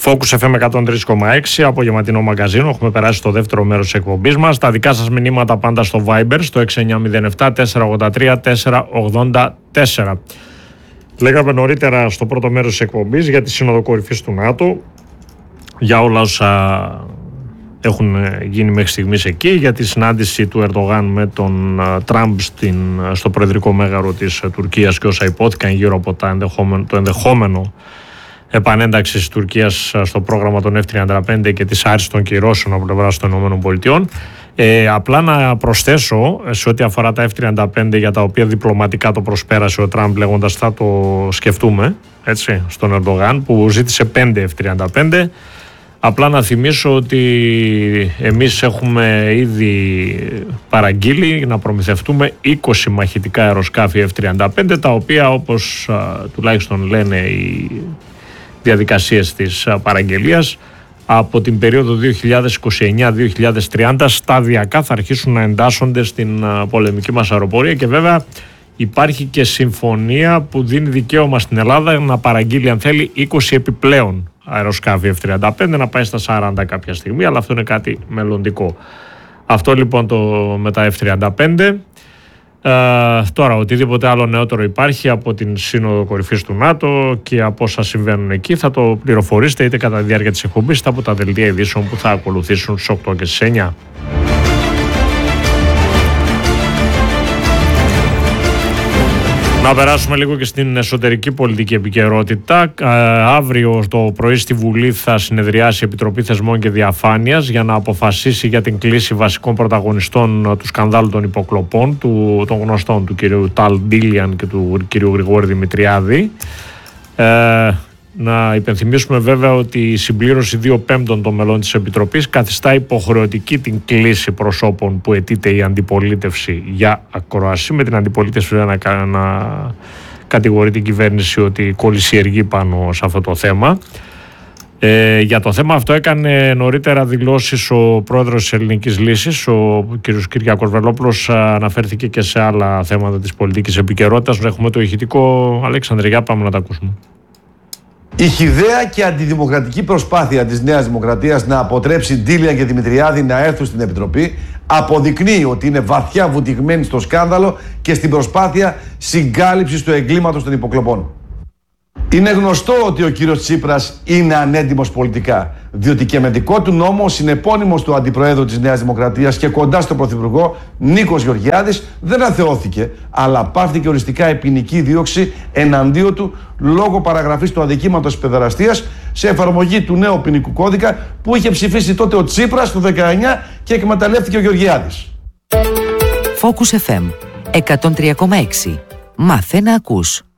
Focus FM 103,6, απογευματινό μαγκαζίνο. Έχουμε περάσει στο δεύτερο μέρος της εκπομπής μας. Τα δικά σας μηνύματα πάντα στο Viber, στο 6907 483 484. Λέγαμε νωρίτερα στο πρώτο μέρος της εκπομπής για τη Σύνοδο Κορυφής του ΝΑΤΟ, για όλα όσα έχουν γίνει μέχρι στιγμής εκεί, για τη συνάντηση του Ερντογάν με τον Τραμπ στο προεδρικό μέγαρο της Τουρκίας και όσα υπόθηκαν γύρω από το ενδεχόμενο επανένταξη της Τουρκίας στο πρόγραμμα των F-35 και της άρσης των κυρώσεων από πλευράς των ΗΠΑ. Απλά να προσθέσω σε ό,τι αφορά τα F-35, για τα οποία διπλωματικά το προσπέρασε ο Τραμπ λέγοντας θα το σκεφτούμε, έτσι, στον Ερντογάν, που ζήτησε 5 F-35. Απλά να θυμίσω ότι εμείς έχουμε ήδη παραγγείλει να προμηθευτούμε 20 μαχητικά αεροσκάφη F-35, τα οποία, όπως τουλάχιστον λένε οι διαδικασίες της παραγγελίας, από την περίοδο 2029-2030 σταδιακά θα αρχίσουν να εντάσσονται στην πολεμική μας αεροπορία, και βέβαια υπάρχει και συμφωνία που δίνει δικαίωμα στην Ελλάδα να παραγγείλει, αν θέλει, 20 επιπλέον αεροσκάφη F-35, να πάει στα 40 κάποια στιγμή, αλλά αυτό είναι κάτι μελλοντικό. Αυτό λοιπόν με τα F-35. Τώρα, οτιδήποτε άλλο νεότερο υπάρχει από την Σύνοδο Κορυφής του ΝΑΤΟ και από όσα συμβαίνουν εκεί, θα το πληροφορήσετε είτε κατά τη διάρκεια της εκπομπής είτε από τα δελτία ειδήσεων που θα ακολουθήσουν στις 8 και στις 9. Να περάσουμε λίγο και στην εσωτερική πολιτική επικαιρότητα. Αύριο το πρωί στη Βουλή θα συνεδριάσει η Επιτροπή Θεσμών και Διαφάνειας για να αποφασίσει για την κλίση βασικών πρωταγωνιστών του σκανδάλου των υποκλοπών, των γνωστών, του κ. Ταλ Ντίλιαν και του κ. Γρηγόρη Δημητριάδη. Να υπενθυμίσουμε βέβαια ότι η συμπλήρωση 2/5 των μελών της Επιτροπής καθιστά υποχρεωτική την κλίση προσώπων που αιτείται η αντιπολίτευση για ακρόαση, με την αντιπολίτευση να κατηγορεί την κυβέρνηση ότι κολυσιεργεί πάνω σε αυτό το θέμα. Για το θέμα αυτό έκανε νωρίτερα δηλώσεις ο πρόεδρος της Ελληνικής Λύσης, ο κ. Κυριάκος Βελόπουλος. Αναφέρθηκε και σε άλλα θέματα της πολιτικής επικαιρότητας. Έχουμε το ηχητικό. Αλέξανδρε, για πάμε να τα ακούσουμε. Η χυδαία και αντιδημοκρατική προσπάθεια της Νέας Δημοκρατίας να αποτρέψει Ντίλιαν και Δημητριάδη να έρθουν στην Επιτροπή αποδεικνύει ότι είναι βαθιά βουτυγμένη στο σκάνδαλο και στην προσπάθεια συγκάλυψης του εγκλήματος των υποκλοπών. Είναι γνωστό ότι ο κύριος Τσίπρας είναι ανέντιμος πολιτικά, διότι και με δικό του νόμο ο συνεπώνυμος του Αντιπροέδρου της Νέας Δημοκρατίας και κοντά στον Πρωθυπουργό, Νίκος Γεωργιάδης, δεν αθεώθηκε, αλλά πάρθηκε οριστικά ποινική δίωξη εναντίον του λόγω παραγραφής του αδικήματος της παιδεραστίας σε εφαρμογή του νέου ποινικού κώδικα που είχε ψηφίσει τότε ο Τσίπρας το 19 και εκμεταλλεύτηκε ο Γεωργιάδης. Focus FM 103,6. Μάθε να ακούς.